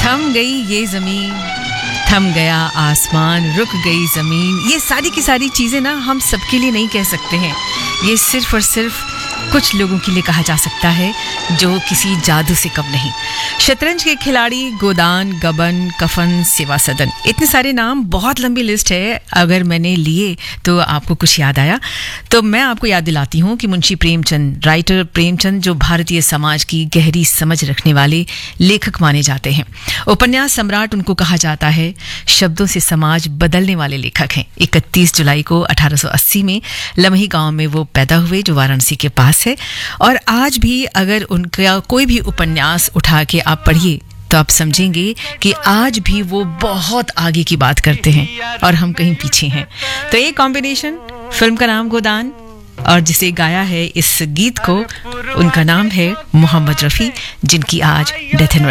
थम गई ये ज़मीन, थम गया आसमान, रुक गई ज़मीन, ये सारी की सारी चीज़ें ना हम सबके लिए नहीं कह सकते हैं। ये सिर्फ और सिर्फ कुछ लोगों के लिए कहा जा सकता है जो किसी जादू से कम नहीं। शतरंज के खिलाड़ी, गोदान, गबन, कफन, सेवा सदन, इतने सारे नाम, बहुत लंबी लिस्ट है। अगर मैंने लिए तो आपको कुछ याद आया तो मैं आपको याद दिलाती हूँ कि मुंशी प्रेमचंद, राइटर प्रेमचंद जो भारतीय समाज की गहरी समझ रखने वाले लेखक माने जाते हैं। उपन्यास सम्राट उनको कहा जाता है। शब्दों से समाज बदलने वाले लेखक हैं। 31 जुलाई को 1880 में लमही गांव में वो पैदा हुए जो वाराणसी के पास है। और आज भी अगर उनका कोई भी उपन्यास उठा के आप पढ़िए तो आप समझेंगे कि आज भी वो बहुत आगे की बात करते हैं और हम कहीं पीछे हैं। तो ये कॉम्बिनेशन, फिल्म का नाम गोदान और जिसे गाया है इस गीत को, उनका नाम है मोहम्मद रफ़ी, जिनकी आज डेथ एनिवर्सरी